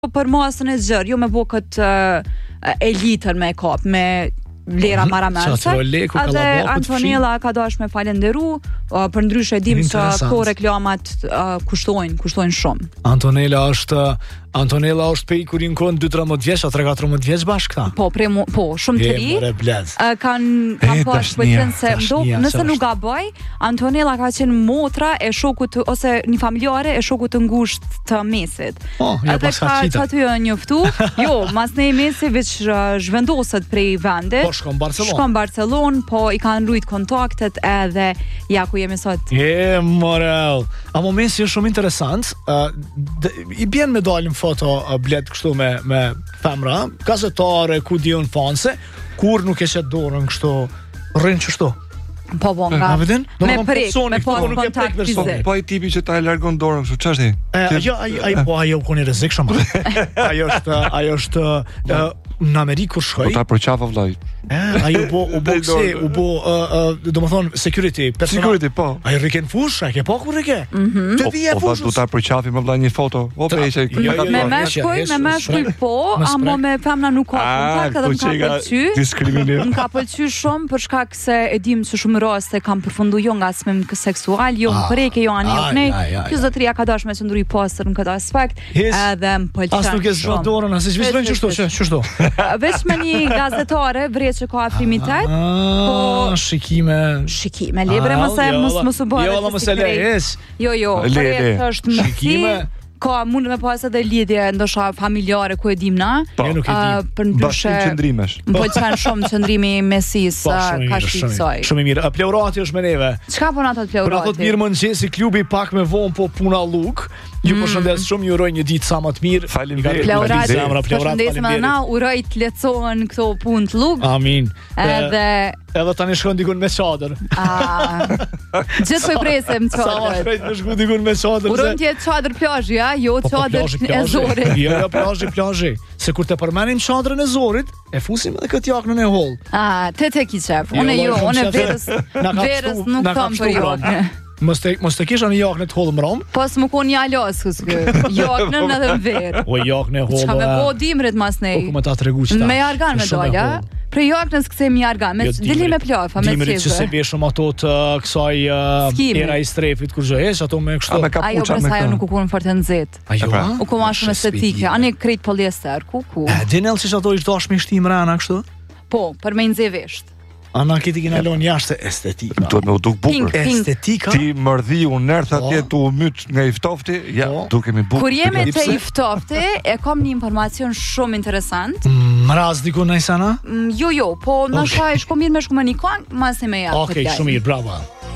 për masën e zgjer, jo me bo këtë elitën me kap, me lera maramelse. Edhe Antonella ka dash me falenderu, për ndryshe dim se këto reklamat kushtojnë shumë. Antonella është pej kur inkon 2-13 vjeç, 3-14 vjeç bashkë këta. Po, shumë të ri. Kanë pas pëlqen se nëse nuk gaboj, Antonella ka qenë motra e shokut ose një familjare e shokut të ngushtë të Mesit. Edhe ka aty njoftu. Jo, mas ne Mesi veç zhvendoset prej vende. Po shkon Barcelonë, po i kanë rujt kontaktet edhe ja ku jemi sot. Morel. Amo Mesi është shumë interesant. I bjen me dalin foto bled kështu me femra, gazetare, ku diun fanse, kur nuk e qet dorën kështu, rrin kështu. Po nga. Me prek, me kontakt fizik. Po ai tipi që ta largon dorën kështu, ç'është ai? Ajo koni rrezikshëm. Ajo është në Amerikë kur shkoi. Po ta përqafa vllai. Ajo u bo domethën security, po. Ai rriken fush, ai ke pa kur rrike. Të vije fush. Po ta përqafi me vllai një foto. Me meshkuj po, ama me femna nuk ka kontakt, edhe më ka pëlqy. Diskriminim. Më ka pëlqy shumë për shkak se e dim se shumë raste kam përfundu jo nga smim seksual, jo më preke, jo anë jo nej. Kjo zotëria ka dash me qëndru i pastër në këtë aspekt, edhe më pëlqen. As nuk e zgjat dorën, as e zhvishtrojnë çështo. Veç me një gazetare vret që ka afrimitet, po shikime lebre mos u bëre. Jo, mos e lejes. Jo, vret është mësi. Ka mund me pas edhe lidhje ndoshta familjare ku e dim na. Jo nuk e di. Për ndryshe qëndrimesh. Më pëlqen shumë qëndrimi mesis ka shqipsoj. Shumë mirë. Pleurati është me neve. Çka po na thot Pleurati? Na thot mirë mëngjesi, klubi pak me vonë po puna luk. Ju përshëndes shumë, ju uroj një ditë sa më të mirë. Faleminderit. Pleurati, përshëndesim edhe na, uroj të lecohen këto punë të luk. Amin. Edhe tani shkon dikun me çadër. Gjithë po i presim çadër. Sa më shpejt më shku dikun me çadër. Uroj të jetë çadër plazhi, jo çadër e Zorit. Jo, plazhi. Se kur të përmenim çadrën e Zorit, e fusim edhe këtë jaknën e holl. Te kiçef. Unë verës nuk kam për jaknë. Mos të kisha një jaknë të hollë më rom. Pas më kon një alas jaknën edhe më verë. O jaknë e hollë. Çka me po dimrit mas nej. Po ku më ta tregu qita. Me jargan me doja. Për jaknës kthejmë jargan, me dili me plafa, me dimrit që se beshëm ato të kësaj era i strefit kur zhëhesh ato me kështu. Ajo presa ajo nuk u kon fort e nxehtë. U kon më shumë estetike. Ani krejt poliester, ku. Dinell si ato ish dashmi shtim rana kështu? Po, për me nxeh vesht. Ana kiti kina lon jashtë estetika. Duhet me u duk bukur. Estetika. Ti mërdhi u nert atje tu myt nga i ftofti, ja, dukemi bukur. Kur jemi te i ftofti, e kam një informacion shumë interesant. Mraz diku në Isana? Jo, po na shaj shko mirë me shkomunikon, mas me ja. Okej, shumë mirë, bravo.